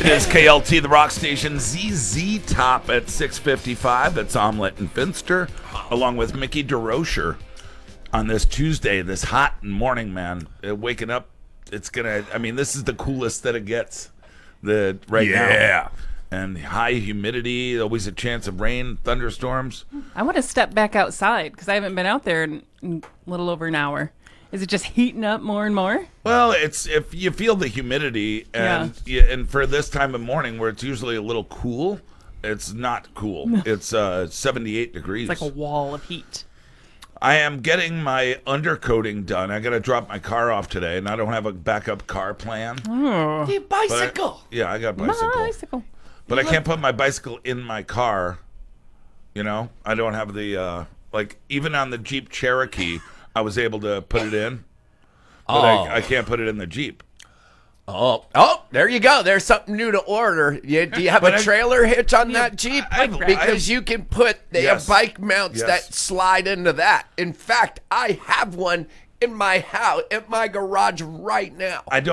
It is KLT, the rock station, ZZ Top at 6:55. That's Omelette and Finster, along with Mickey DeRocher on this Tuesday, this hot morning, man. Waking up, it's gonna. I mean, this is the coolest that it gets. Right now. Yeah. And high humidity, always a chance of rain, thunderstorms. I want to step back outside because I haven't been out there in a little over an hour. Is it just heating up more and more? Well, it's if you feel the humidity, and and for this time of morning where it's usually a little cool, it's not cool. It's 78 degrees. It's like a wall of heat. I am getting my undercoating done. I got to drop my car off today, and I don't have a backup car plan. Oh. The bicycle. I got a bicycle. Bicycle. But I can't put my bicycle in my car. You know, I don't have the even on the Jeep Cherokee, I was able to put it in. But I can't put it in the Jeep. Oh, there you go. There's something new to order. Do you have a trailer hitch on that Jeep? Because you can put bike mounts that slide into that. In fact, I have one in my house, in my garage right now. I don't.